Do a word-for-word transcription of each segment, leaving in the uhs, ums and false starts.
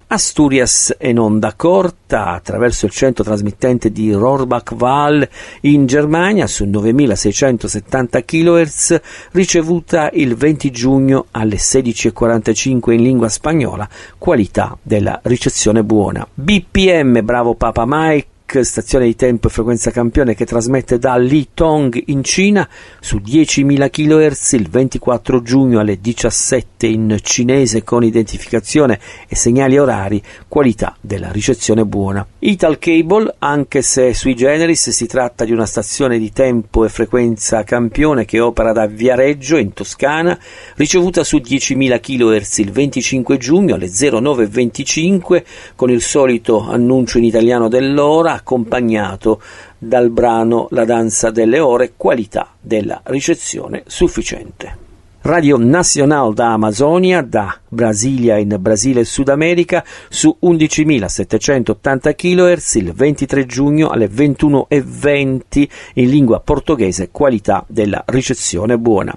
Asturias in onda corta attraverso il centro trasmittente di Rohrbach-Wall in Germania su novemilaseicentosettanta chilohertz, ricevuta il venti giugno alle sedici e quarantacinque in lingua spagnola, qualità della ricezione buona. B P M Bravo Papa Mike, stazione di tempo e frequenza campione che trasmette da Litong in Cina su diecimila chilohertz il ventiquattro giugno alle diciassette in cinese con identificazione e segnali orari, qualità della ricezione buona. Ital Cable, anche se sui generis si tratta di una stazione di tempo e frequenza campione che opera da Viareggio in Toscana, ricevuta su diecimila chilohertz il venticinque giugno alle zero nove venticinque con il solito annuncio in italiano dell'ora accompagnato dal brano La danza delle ore, qualità della ricezione sufficiente. Radio Nacional da Amazonia, da Brasilia in Brasile e Sud America su undicimilasettecentottanta chilohertz il ventitré giugno alle ventuno e venti in lingua portoghese, qualità della ricezione buona.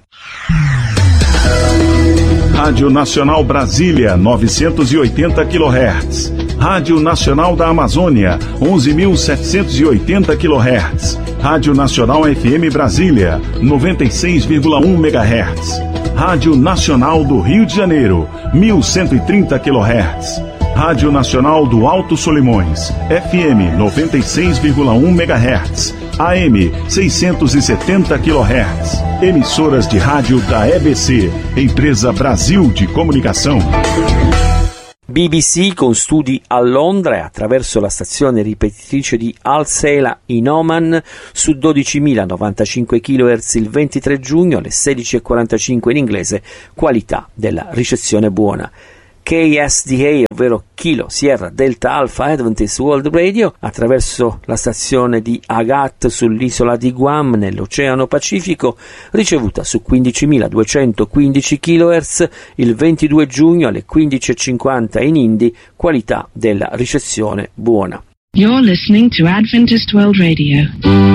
Rádio Nacional Brasília, novecentos e oitenta quilohertz. Rádio Nacional da Amazônia, onze mil setecentos e oitenta quilohertz. Rádio Nacional F M Brasília, noventa e seis vírgula um megahertz. Rádio Nacional do Rio de Janeiro, mil cento e trinta quilohertz. Rádio Nacional do Alto Solimões, F M noventa e seis vírgula um megahertz. A M seiscentos e setenta quilohertz. Emissoras de rádio da E B C, Empresa Brasil de Comunicação. B B C con studi a Londra e attraverso la stazione ripetitrice di Al Sela in Oman su dodicimilanovantacinque chilohertz il ventitré giugno alle sedici e quarantacinque in inglese, qualità della ricezione buona. K S D A, ovvero Kilo Sierra Delta Alpha Adventist World Radio, attraverso la stazione di Agat sull'isola di Guam nell'Oceano Pacifico, ricevuta su quindicimiladuecentoquindici chilohertz il ventidue giugno alle quindici e cinquanta in Hindi, qualità della ricezione buona. You're listening to Adventist World Radio.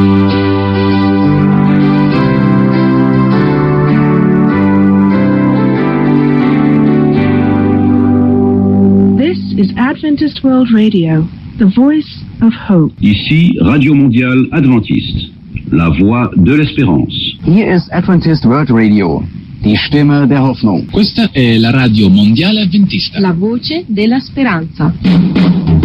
Is Adventist World Radio, the voice of hope. Ici Radio Mondiale Adventiste, la voix de l'espérance. Hier ist Adventist World Radio, die Stimme der Hoffnung. Questa è la Radio Mondiale Adventista, la voce della speranza.